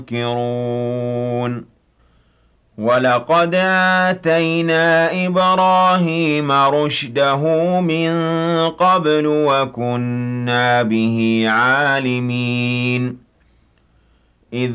ينكرون وَلَقَدْ آتَيْنَا إِبْرَاهِيمَ رُشْدَهُ مِن قَبْلُ وَكُنَّا بِهِ عَالِمِينَ